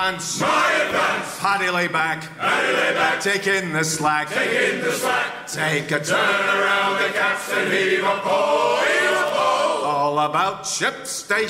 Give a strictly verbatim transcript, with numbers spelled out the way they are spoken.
My advance. Paddy lay back. Paddy lay back. Take in the slack. Take in the slack. Take a turn. Turn around the caps and heave a pole, heave a pole. All about ship station.